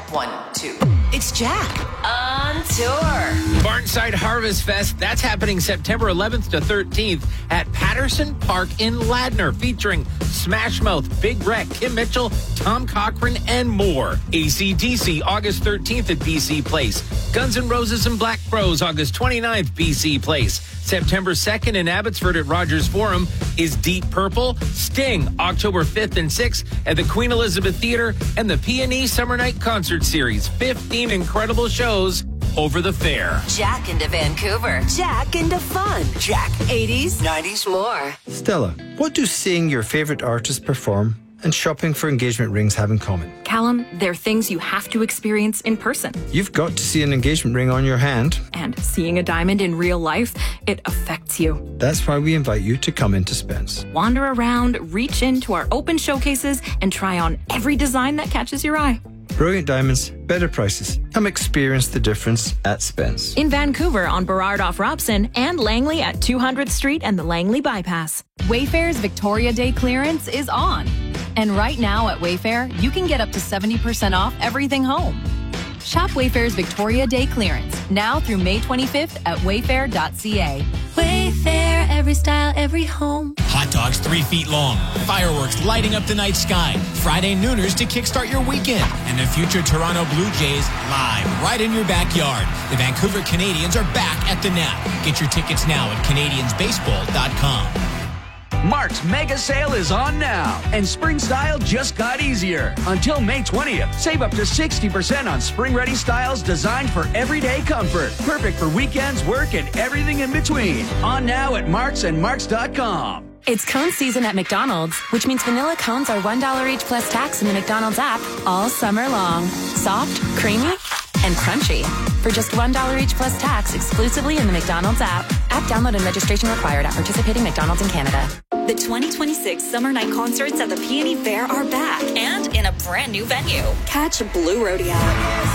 1, 2. It's Jack. On tour. Barnside Harvest Fest, that's happening September 11th to 13th at Patterson Park in Ladner, featuring Smash Mouth, Big Wreck, Kim Mitchell, Tom Cochrane, and more. AC/DC, August 13th at BC Place. Guns N' Roses and Black Crowes, August 29th, BC Place. September 2nd in Abbotsford at Rogers Forum is Deep Purple. Sting, October 5th and 6th at the Queen Elizabeth Theatre and the P&E Summer Night Concert Series. 15 incredible shows over the fair. Jack into Vancouver. Jack into fun. Jack. 80s. 90s. More. Stella, what do seeing your favorite artist perform and shopping for engagement rings have in common? Callum, they're things you have to experience in person. You've got to see an engagement ring on your hand. And seeing a diamond in real life, it affects you. That's why we invite you to come into Spence. Wander around, reach into our open showcases, and try on every design that catches your eye. Brilliant diamonds, better prices. Come experience the difference at Spence. In Vancouver on Burrard off Robson and Langley at 200th Street and the Langley Bypass. Wayfair's Victoria Day clearance is on. And right now at Wayfair, you can get up to 70% off everything home. Shop Wayfair's Victoria Day clearance now through May 25th at wayfair.ca. Wayfair, every style, every home. Hot dogs 3 feet long, fireworks lighting up the night sky, Friday nooners to kickstart your weekend, and the future Toronto Blue Jays live right in your backyard. The Vancouver Canadians are back at the Nap. Get your tickets now at CanadiansBaseball.com. Mark's mega sale is on now, and spring style just got easier. Until May 20th, save up to 60% on spring-ready styles designed for everyday comfort. Perfect for weekends, work, and everything in between. On now at Mark's and Marks.com. It's cone season at McDonald's, which means vanilla cones are $1 each plus tax in the McDonald's app all summer long. Soft, creamy, and crunchy. For just $1 each plus tax exclusively in the McDonald's app. App download and registration required at participating McDonald's in Canada. The 2026 Summer Night Concerts at the Peony Fair are back and in a brand new venue. Catch Blue Rodeo,